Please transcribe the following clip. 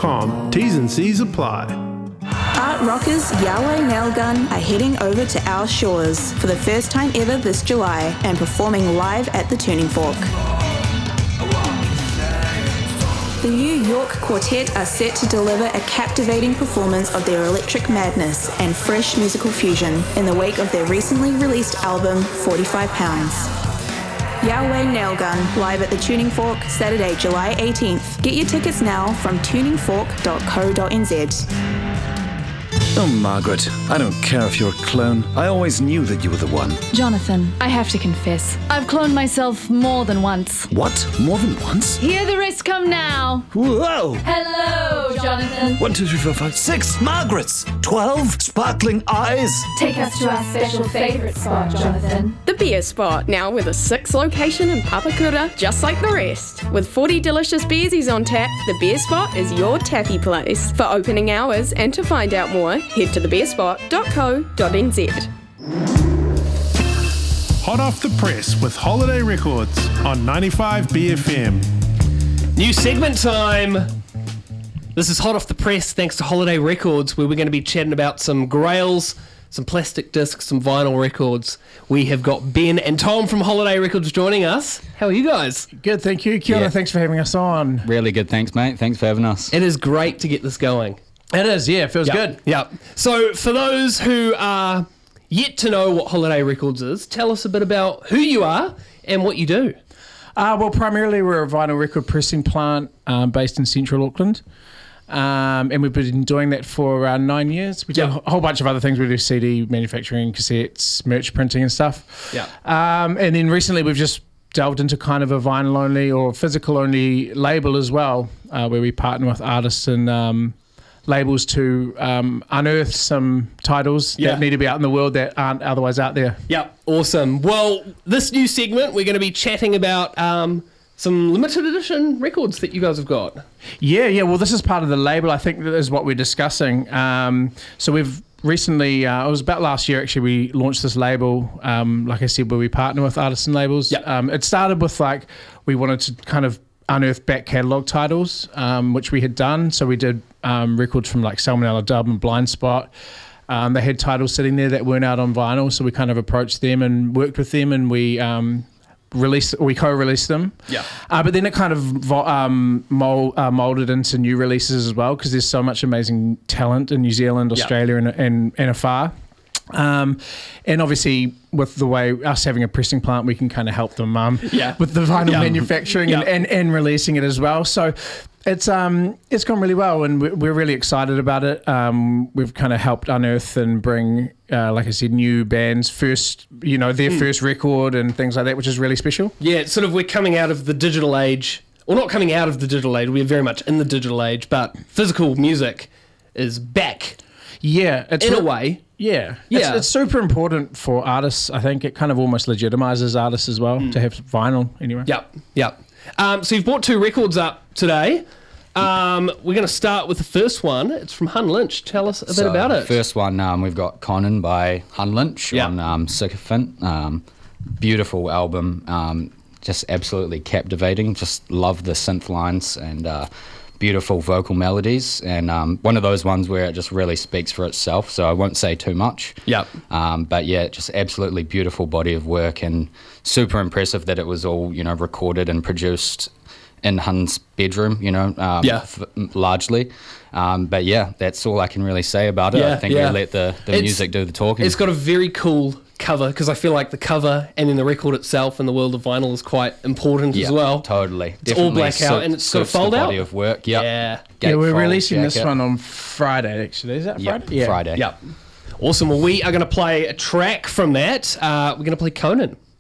artrockers.com. T's and C's apply. Art rockers Yahweh Nailgun are heading over to our shores for the first time ever this July and performing live at the Tuning Fork. The New York Quartet are set to deliver a captivating performance of their electric madness and fresh musical fusion in the wake of their recently released album, 45 Pounds. Yahweh Nailgun, live at the Tuning Fork, Saturday, July 18th. Get your tickets now from tuningfork.co.nz. Oh, Margaret, I don't care if you're a clone. I always knew that you were the one. Jonathan, I have to confess, I've cloned myself more than once. What? More than once? Hear the rest come now. Whoa! Hello, Jonathan. 1, 2, 3, 4, 5, 6 Margarets! 12 sparkling eyes! Take us to our special favourite spot, Jonathan. The beer spot, now with a 6th location in Papakura, just like the rest. With 40 delicious beersies on tap, the beer spot is your tappy place. For opening hours and to find out more, head to thebeerspot.co.nz. Hot off the press with Holiday Records on 95 BFM. New segment time. This is Hot Off the Press thanks to Holiday Records, where we're going to be chatting about some grails, some plastic discs, some vinyl records. We have got Ben and Tom from Holiday Records joining us. How are you guys? Good, thank you. Kia ora, thanks for having us on. Really good, thanks, mate. Thanks for having us. It is great to get this going. It is, yeah, feels good. Yeah. So for those who are yet to know what Holiday Records is, tell us a bit about who you are and what you do. Well, primarily we're a vinyl record pressing plant based in central Auckland. And we've been doing that for around 9 years. We do a whole bunch of other things. We do CD manufacturing, cassettes, merch printing and stuff. Yeah. And then recently we've just delved into kind of a vinyl only or physical only label as well, where we partner with artists and labels to unearth some titles that need to be out in the world that aren't otherwise out there. Yep, awesome. Well, this new segment, we're going to be chatting about some limited edition records that you guys have got. Yeah. Well, this is part of the label. I think that is what we're discussing. So we've recently, it was about last year actually, we launched this label, like I said, where we partner with artists and labels. Yep. It started with we wanted to kind of unearth back catalogue titles, which we had done. So we did records from like Salmonella Dub and Blind Spot. They had titles sitting there that weren't out on vinyl, so we kind of approached them and worked with them, and we co-released them. Yeah. But then it kind of molded into new releases as well, because there's so much amazing talent in New Zealand, Australia, and afar. And obviously with the way us having a pressing plant, we can kind of help them with the vinyl manufacturing and releasing it as well. So it's gone really well, and we're really excited about it. We've kind of helped unearth and bring, like I said, new bands first, their first record and things like that, which is really special. Yeah, it's sort of, we're coming out of the digital age, or not coming out of the digital age, we're very much in the digital age, but physical music is back. Yeah, in a way. Yeah. It's super important for artists. I think it kind of almost legitimizes artists as well to have vinyl anyway. Yep. So you've brought 2 records up today. We're going to start with the first one. It's from Hun Lynch. Tell us a bit about it. The first one, we've got Conan by Hun Lynch on Sycophant. Beautiful album. Just absolutely captivating. Just love the synth lines and beautiful vocal melodies, and one of those ones where it just really speaks for itself, so I won't say too much. But yeah, just absolutely beautiful body of work, and super impressive that it was all recorded and produced in Hun's bedroom, largely. But yeah, that's all I can really say about it. I think we let the music do the talking. It's got a very cool cover, because I feel like the cover and then the record itself in the world of vinyl is quite important as well. Totally. It's all black out and it's got a fold out. Body of work. Yeah, we're releasing this one on Friday, actually. Is that Friday? Yeah, Friday. Yep. Awesome. Well, we are going to play a track from that. We're going to play Conan.